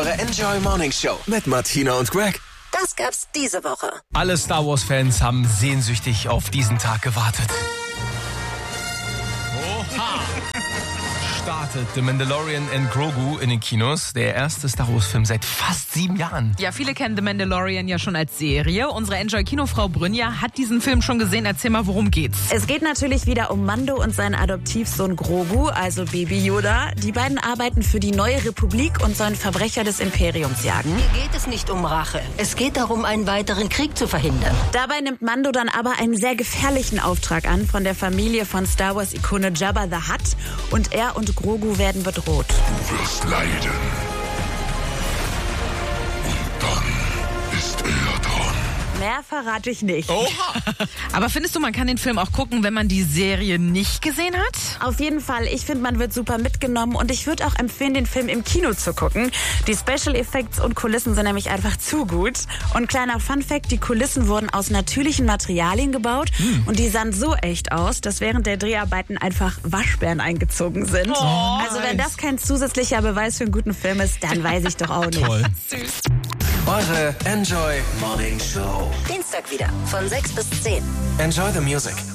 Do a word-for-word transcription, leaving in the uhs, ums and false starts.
eure Enjoy Morning Show mit Martina und Greg. Das gab's diese Woche. Alle Star Wars-Fans haben sehnsüchtig auf diesen Tag gewartet. Oha! Startet The Mandalorian and Grogu in den Kinos. Der erste Star Wars-Film seit fast sieben Jahren. Ja, viele kennen The Mandalorian ja schon als Serie. Unsere Enjoy-Kinofrau Brynja hat diesen Film schon gesehen. Erzähl mal, worum geht's? Es geht natürlich wieder um Mando und seinen Adoptivsohn Grogu, also Baby Yoda. Die beiden arbeiten für die neue Republik und sollen Verbrecher des Imperiums jagen. Hier geht es nicht um Rache. Es geht darum, einen weiteren Krieg zu verhindern. Dabei nimmt Mando dann aber einen sehr gefährlichen Auftrag an von der Familie von Star Wars-Ikone Jabba the Hutt. Und er und Grogu werden bedroht. Du wirst leiden. Und dann ist er dran. Mehr verrate ich nicht. Oha! Aber findest du, man kann den Film auch gucken, wenn man die Serie nicht gesehen hat? Auf jeden Fall. Ich finde, man wird super mitgenommen und ich würde auch empfehlen, den Film im Kino zu gucken. Die Special Effects und Kulissen sind nämlich einfach zu gut. Und kleiner Funfact, die Kulissen wurden aus natürlichen Materialien gebaut hm. und die sahen so echt aus, dass während der Dreharbeiten einfach Waschbären eingezogen sind. Oh, also wenn das kein zusätzlicher Beweis für einen guten Film ist, dann weiß ich doch auch nicht. Toll. Süß. Eure Enjoy Morning Show. Dienstag wieder von sechs bis zehn. Enjoy the music.